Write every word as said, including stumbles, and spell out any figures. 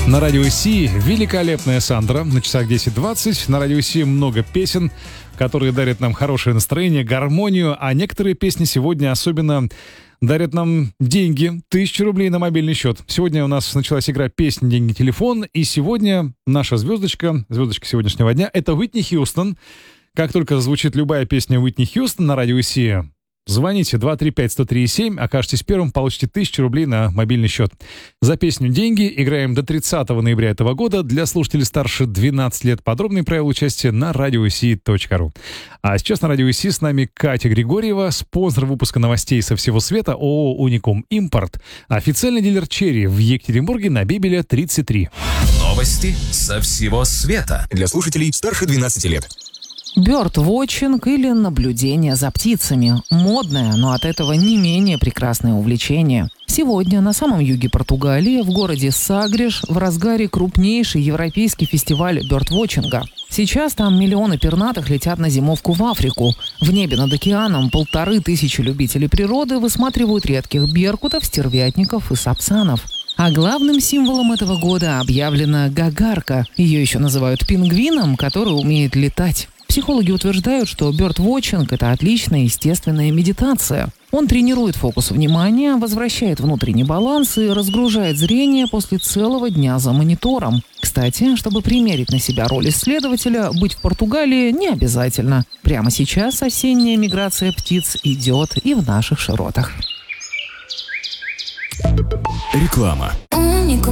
На радио Си великолепная Сандра. На часах десять двадцать. На радио Си много песен, которые дарят нам хорошее настроение, гармонию. А некоторые песни сегодня особенно дарят нам деньги. Тысячу рублей на мобильный счет. Сегодня у нас началась игра «Песни, деньги, телефон». И сегодня наша звездочка, звездочка сегодняшнего дня — это Уитни Хьюстон. Как только звучит любая песня Уитни Хьюстон на радио Си, звоните два три пять сто три семь, окажетесь первым, получите тысячу рублей на мобильный счет. За песню «Деньги» играем до тридцатого ноября этого года. Для слушателей старше двенадцати лет подробные правила участия на радиоси точка ру. А сейчас на радио Си с нами Катя Григорьева, спонсор выпуска новостей со всего света ООО «Уникум Импорт», официальный дилер «Черри» в Екатеринбурге на Бебеля тридцать три. Новости со всего света для слушателей старше двенадцати лет. Бёрд-вотчинг или наблюдение за птицами. Модное, но от этого не менее прекрасное увлечение. Сегодня на самом юге Португалии, в городе Сагреш, в разгаре крупнейший европейский фестиваль бёрд-вотчинга. Сейчас там миллионы пернатых летят на зимовку в Африку. В небе над океаном полторы тысячи любителей природы высматривают редких беркутов, стервятников и сапсанов. А главным символом этого года объявлена гагарка. Ее еще называют пингвином, который умеет летать. Психологи утверждают, что бёрд-вотчинг – это отличная естественная медитация. Он тренирует фокус внимания, возвращает внутренний баланс и разгружает зрение после целого дня за монитором. Кстати, чтобы примерить на себя роль исследователя, быть в Португалии не обязательно. Прямо сейчас осенняя миграция птиц идет и в наших широтах. Реклама.